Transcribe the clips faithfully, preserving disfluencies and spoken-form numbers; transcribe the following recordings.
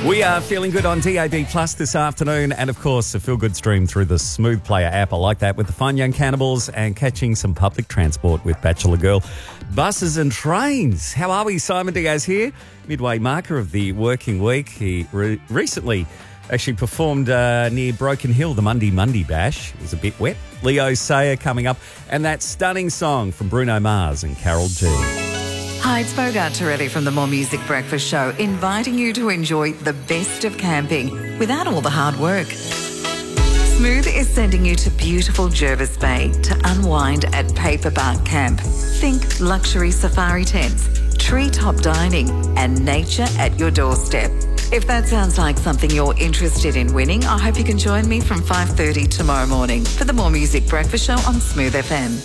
We are feeling good on D A B Plus this afternoon, and of course a feel good stream through the Smooth Player app. I like that, with the Fun Young Cannibals and catching some public transport with Bachelor Girl. Buses and trains. How are we? Simon Diaz here, midway marker of the working week. He re- recently actually performed uh, near Broken Hill, the Monday Monday Bash. It was a bit wet. Leo Sayer coming up, and that stunning song from Bruno Mars and Carol G. Hi, it's Bogart Torelli from the More Music Breakfast Show, inviting you to enjoy the best of camping without all the hard work. Smooth is sending you to beautiful Jervis Bay to unwind at Paperbark Camp. Think luxury safari tents, treetop dining, and nature at your doorstep. If that sounds like something you're interested in winning, I hope you can join me from five thirty tomorrow morning for the More Music Breakfast Show on Smooth F M.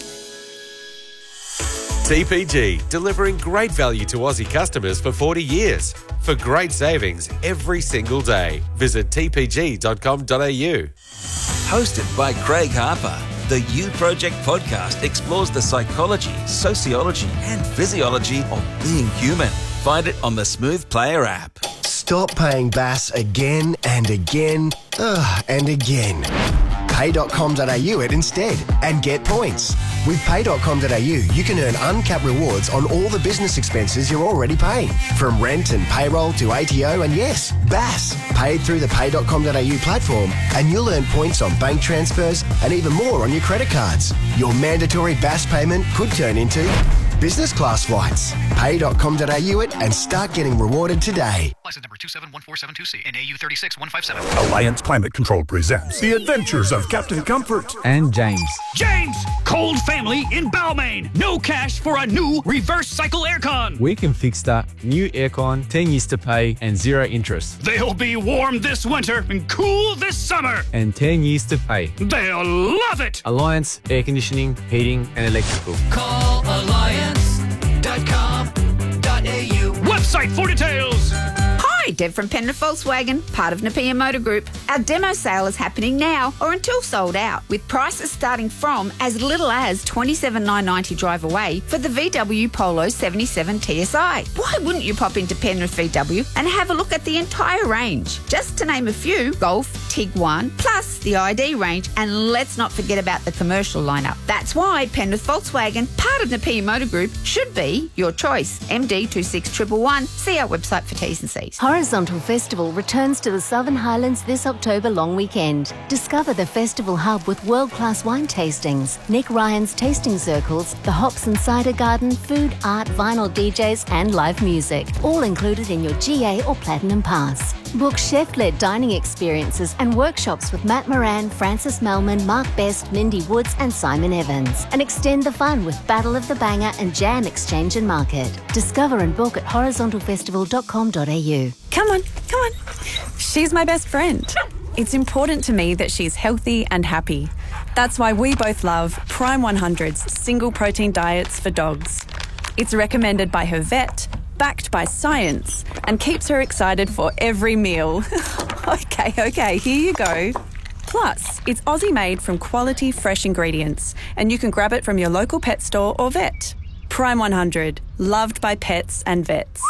T P G, delivering great value to Aussie customers for forty years. For great savings every single day. Visit t p g dot com dot a u. Hosted by Craig Harper, the You Project podcast explores the psychology, sociology and physiology of being human. Find it on the Smooth Player app. Stop paying B A S again and again ugh, and again. pay dot com dot a u it instead and get points. With pay dot com dot a u, you can earn uncapped rewards on all the business expenses you're already paying, from rent and payroll to A T O and, yes, B A S, paid through the pay dot com dot a u platform, and you'll earn points on bank transfers and even more on your credit cards. Your mandatory B A S payment could turn into business class flights. pay dot com dot a u it and start getting rewarded today. License number two seven one four seven two C and A U three six one five seven. Alliance Climate Control presents The Adventures of Captain Comfort and James. James! Cold family in Balmain. No cash for a new reverse cycle aircon. We can fix that. New aircon, ten years to pay and zero interest. They'll be warm this winter and cool this summer. And ten years to pay. They'll love it. Alliance Air Conditioning, Heating and Electrical. Call alliance dot com dot a u. Website for details. Hi, Deb from Penrith Volkswagen, part of Napier Motor Group. Our demo sale is happening now or until sold out, with prices starting from as little as twenty-seven thousand nine hundred ninety drive away for the V W Polo seventy-seven T S I. Why wouldn't you pop into Penrith V W and have a look at the entire range? Just to name a few: Golf, Tiguan, plus the I D range, and let's not forget about the commercial lineup. That's why Penrith Volkswagen, part of Napier Motor Group, should be your choice. M D two six one one one. See our website for T's and C's. Horizontal Festival returns to the Southern Highlands this October long weekend. Discover the festival hub with world-class wine tastings, Nick Ryan's tasting circles, the Hops and Cider Garden, food, art, vinyl D Js and live music, all included in your G A or Platinum Pass. Book chef-led dining experiences and workshops with Matt Moran, Francis Melman, Mark Best, Mindy Woods and Simon Evans. And extend the fun with Battle of the Banger and Jam Exchange and Market. Discover and book at horizontal festival dot com dot a u. Come on, come on. She's my best friend. It's important to me that she's healthy and happy. That's why we both love Prime one hundred's single protein diets for dogs. It's recommended by her vet, backed by science, and keeps her excited for every meal. okay, okay, here you go. Plus, it's Aussie made from quality fresh ingredients, and you can grab it from your local pet store or vet. Prime one hundred, loved by pets and vets.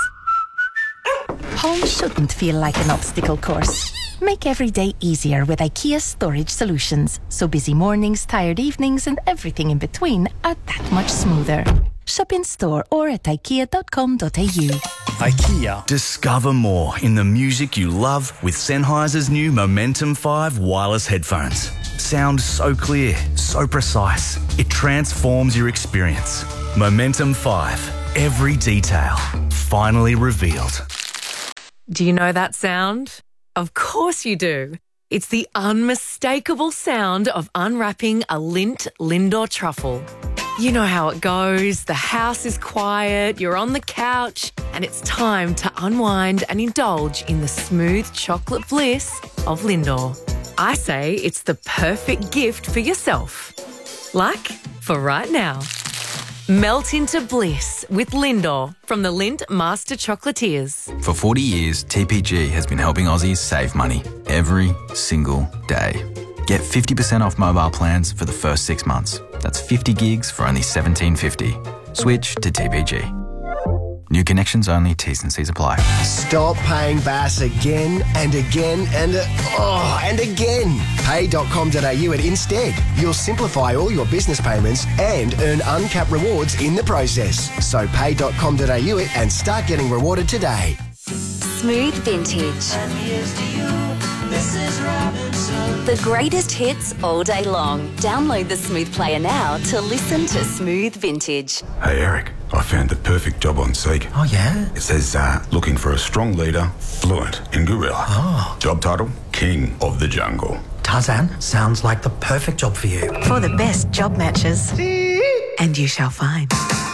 Home shouldn't feel like an obstacle course. Make every day easier with IKEA Storage Solutions, so busy mornings, tired evenings and everything in between are that much smoother. Shop in store or at ikea dot com dot a u. IKEA. Discover more in the music you love with Sennheiser's new Momentum five wireless headphones. Sound so clear, so precise. It transforms your experience. Momentum five. Every detail finally revealed. Do you know that sound? Of course you do. It's the unmistakable sound of unwrapping a Lindt Lindor truffle. You know how it goes. The house is quiet, you're on the couch, and it's time to unwind and indulge in the smooth chocolate bliss of Lindor. I say it's the perfect gift for yourself. Like for right now. Melt into bliss with Lindor from the Lindt Master Chocolatiers. For forty years, T P G has been helping Aussies save money every single day. Get fifty percent off mobile plans for the first six months. That's fifty gigs for only seventeen fifty. Switch to T P G. New connections only. T's and C's apply. Stop paying Bass again and again and uh, oh, and again. pay dot com dot a u at Instead. You'll simplify all your business payments and earn uncapped rewards in the process. So pay dot com dot a u and start getting rewarded today. Smooth Vintage. The greatest hits all day long. Download the Smooth Player now to listen to Smooth Vintage. Hey, Eric, I found the perfect job on Seek. Oh, yeah? It says, uh, looking for a strong leader, fluent in gorilla. Oh. Job title, King of the Jungle. Tarzan, sounds like the perfect job for you. For the best job matches. And you shall find.